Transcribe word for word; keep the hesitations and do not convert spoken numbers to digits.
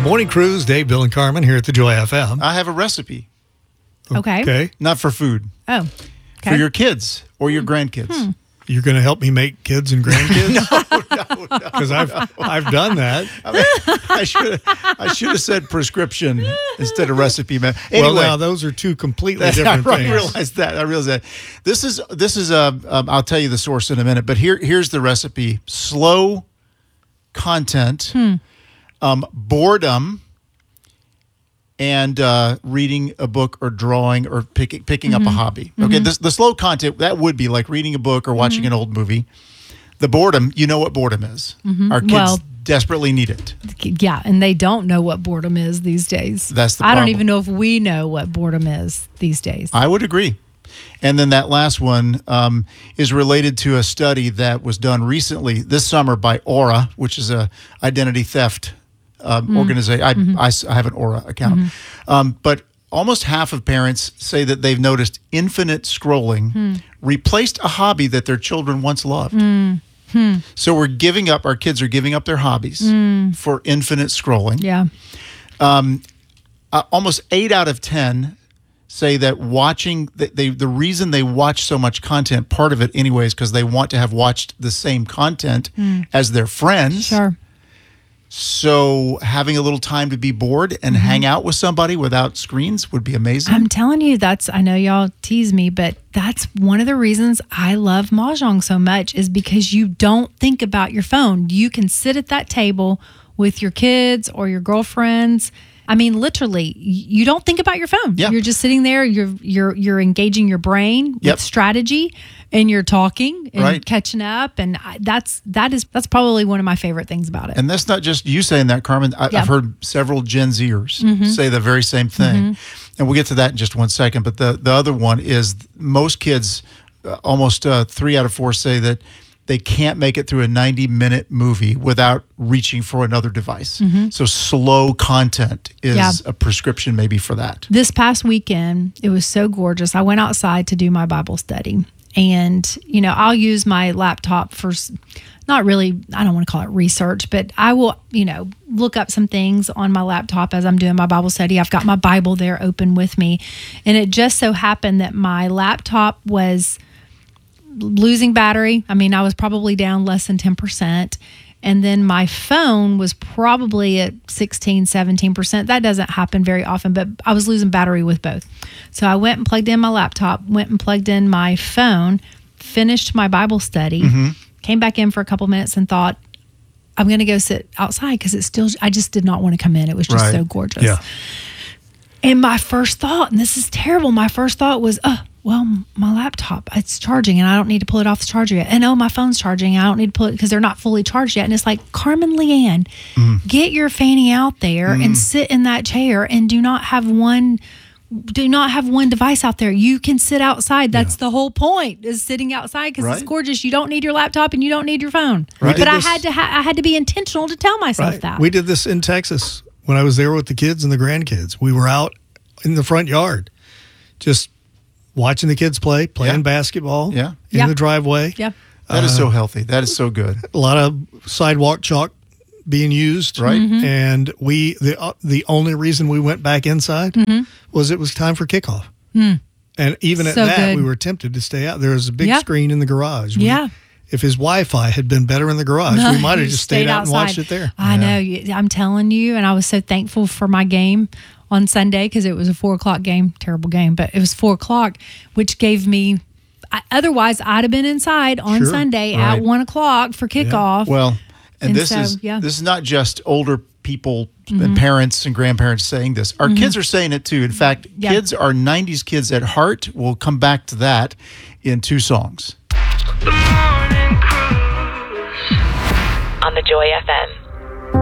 Morning Cruise, Dave, Bill, and Carmen here at the Joy F M. I have a recipe. Okay. Okay. Not for food. Oh. Okay. For your kids or your grandkids. Hmm. You're going to help me make kids and grandkids? no, no, no. Because I've, I've done that. I mean, I should I should have said prescription instead of recipe. Man. Anyway, well, now those are two completely that, different I things. realized that. I realized that. This is this is a. Um, I'll tell you the source in a minute, but here here's the recipe: slow content, Hmm. um, boredom, and uh, reading a book or drawing or picking picking Mm-hmm. up a hobby. Okay, this, the slow content that would be like reading a book or watching Mm-hmm. an old movie. The boredom, you know what boredom is. Mm-hmm. Our kids Well- desperately need it. Yeah, and they don't know what boredom is these days. That's the I don't problem. even know if we know what boredom is these days. I would agree. And then that last one um, is related to a study that was done recently this summer by Aura, which is a identity theft um, organization. I, Mm-hmm. I s- I have an Aura account. Um, but almost half of parents say that they've noticed infinite scrolling Hmm. replaced a hobby that their children once loved. Hmm. So we're giving up, our kids are giving up their hobbies for infinite scrolling. Yeah. Uh, almost eight out of ten say that watching they, they the reason they watch so much content, part of it anyway, is because they want to have watched the same content as their friends. Sure. So having a little time to be bored and hang out with somebody without screens would be amazing. I'm telling you, that's, I know y'all tease me, but that's one of the reasons I love Mahjong so much is because you don't think about your phone. You can sit at that table with your kids or your girlfriends. I mean, literally, y- you don't think about your phone. Yeah. You're just sitting there. You're you're you're engaging your brain Yep. with strategy, and you're talking and Right. catching up. And I, that's that is that's probably one of my favorite things about it. And that's not just you saying that, Carmen. I, Yeah. I've heard several Gen Zers Mm-hmm. say the very same thing. And we'll get to that in just one second. But the, the other one is most kids, uh, almost uh, three out of four say that they can't make it through a ninety-minute movie without reaching for another device. So slow content is Yeah. a prescription maybe for that. This past weekend, it was so gorgeous. I went outside to do my Bible study. And, you know, I'll use my laptop for s- not really, I don't want to call it research, but I will, you know, look up some things on my laptop as I'm doing my Bible study. I've got my Bible there open with me. And it just so happened that my laptop was losing battery. I mean, I was probably down less than ten percent. And then my phone was probably at sixteen, seventeen percent. That doesn't happen very often, but I was losing battery with both. So I went and plugged in my laptop, went and plugged in my phone, finished my Bible study, came back in for a couple minutes and thought, I'm going to go sit outside because it's still, I just did not want to come in. It was just Right. so gorgeous. Yeah. And my first thought, and this is terrible, my first thought was, oh, well, my laptop, it's charging and I don't need to pull it off the charger yet. And oh, my phone's charging. I don't need to pull it because they're not fully charged yet. And it's like, Carmen Leanne, get your fanny out there and sit in that chair and do not have one, do not have one device out there. You can sit outside. That's the whole point, is sitting outside because it's Right. gorgeous. You don't need your laptop and you don't need your phone. Right. But I This- had to, ha- I had to be intentional to tell myself Right. that. We did this in Texas when I was there with the kids and the grandkids. We were out in the front yard, just watching the kids play, playing Yeah. basketball Yeah. in Yeah. the driveway. yeah. That is so healthy. That is so good. A lot of sidewalk chalk being used. Right. Mm-hmm. And we, the uh, the only reason we went back inside Mm-hmm. was it was time for kickoff. And even at So that, good. we were tempted to stay out. There was a big Yeah. screen in the garage. We- Yeah. If his Wi-Fi had been better in the garage, we might have You just stayed, out outside. and watched it there. I know. You- I'm telling you, and I was so thankful for my game on Sunday because it was a four o'clock game. Terrible game, but it was four o'clock, which gave me. I, otherwise, I'd have been inside on Sure. Sunday Right. at one o'clock for kickoff. Well, and, And this so, is yeah. this is not just older people and parents and grandparents saying this. Our kids are saying it too. In fact, Yeah. kids are nineties kids at heart. We'll come back to that in two songs. The Morning Cruise on the Joy F M.